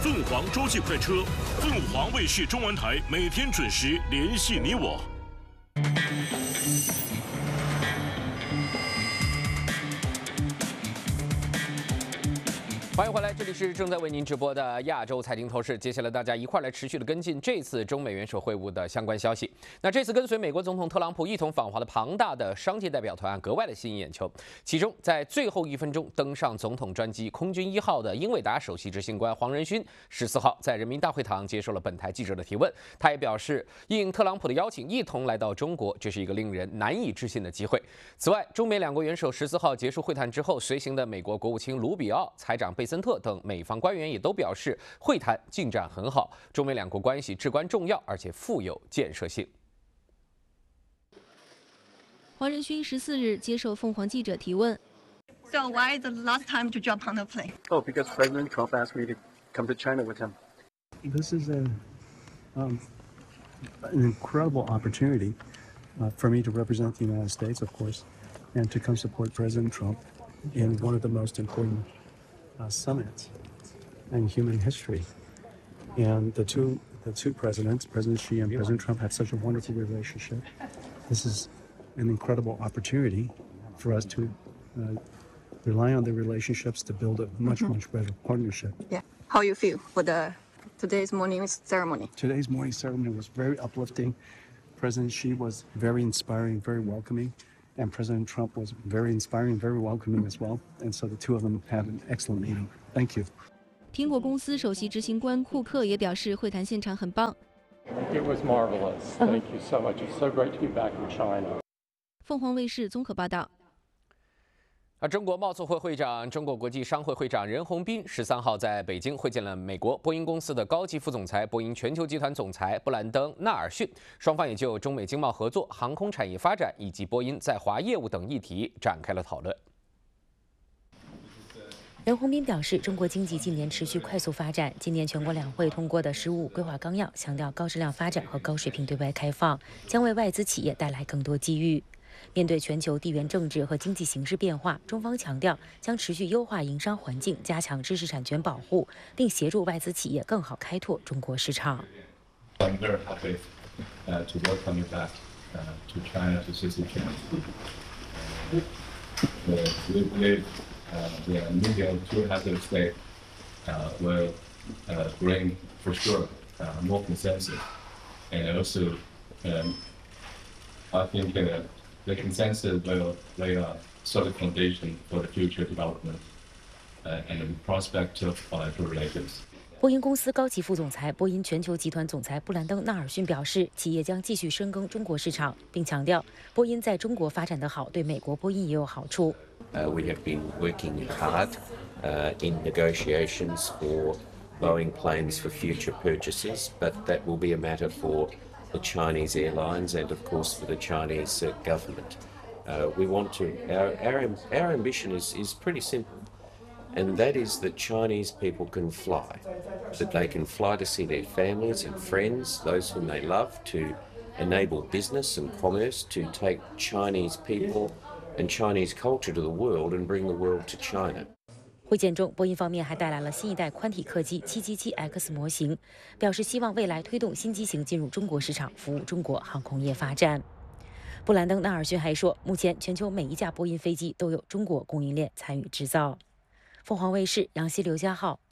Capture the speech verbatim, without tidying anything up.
凤凰洲际快车，凤凰卫视中文台每天准时联系你我。 欢迎回来，这里是正在为您直播的亚洲财经透视。接下来大家一块来持续的跟进这次中美元首会晤的相关消息。那这次跟随美国总统特朗普一同访华的庞大的商界代表团格外的吸引眼球。其中，在最后一分钟登上总统专机空军一号的英伟达首席执行官黄仁勋，十四号在人民大会堂接受了本台记者的提问。他也表示，应特朗普的邀请，一同来到中国，这是一个令人难以置信的机会。此外，中美两国元首十四号结束会谈之后，随行的美国国务卿卢比奥、财长贝森特等美方官员也都表示，会谈进展很好，中美两国关系至关重要，而且富有建设性。 黄仁勋十四日接受凤凰记者提问。 So why the last time to jump on the plane? Oh, because President Trump asked me to come to China with him. This is a um, an incredible opportunity uh, for me to represent the United States, of course, and to come support President Trump in one of the most important uh, summits in human history. And the two the two presidents, President Xi and President Trump, have such a wonderful relationship. This is an incredible opportunity for us to uh, rely on the relationships to build a much, mm-hmm. much better partnership. Yeah. How you feel for the today's morning's ceremony? Today's morning ceremony was very uplifting. President Xi was very inspiring, very welcoming. And President Trump was very inspiring, very welcoming as well. And so the two of them had an excellent meeting. Thank you. 苹果公司首席执行官库克也表示，会谈现场很棒。 It was marvelous. Thank you so much. It's so great to be back in China. 凤凰卫视综合报道。 而中国贸促会会长、中国国际商会会长任鸿斌十三号在北京会见了美国波音公司的高级副总裁、波音全球集团总裁布兰登·纳尔逊，双方也就中美经贸合作、航空产业发展以及波音在华业务等议题展开了讨论。 任鸿斌表示，中国经济近年持续快速发展，今年全国两会通过的“十五五”规划纲要强调高质量发展和高水平对外开放，将为外资企业带来更多机遇。面对全球地缘政治和经济形势变化，中方强调将持续优化营商环境，加强知识产权保护，并协助外资企业更好开拓中国市场。 I'm very happy uh, to welcome you back uh, to China to C C P. Uh, we believe uh, the medium two-hazard state uh, will uh, bring, for sure, uh, more consensus, and also, um, I think. Uh, The consensus will lay a solid foundation for the future development uh, and the prospect of bilateral relations. 波音公司高级副总裁、波音全球集团总裁布兰登·纳尔逊表示，企业将继续深耕中国市场，并强调，波音在中国发展得好，对美国波音也有好处。 Uh, we have been working hard uh, in negotiations for Boeing planes for future purchases, but that will be a matter for the Chinese airlines and, of course, for the Chinese uh, government. Uh, we want to, our, our, our ambition is, is pretty simple, and that is that Chinese people can fly, that they can fly to see their families and friends, those whom they love, to enable business and commerce, to take Chinese people and Chinese culture to the world and bring the world to China. 会见中，波音方面还带来了新一代宽体客机七七七 X 模型，表示希望未来推动新机型进入中国市场，服务中国航空业发展。布兰登·纳尔逊还说，目前全球每一架波音飞机都有中国供应链参与制造。凤凰卫视杨希、刘家浩。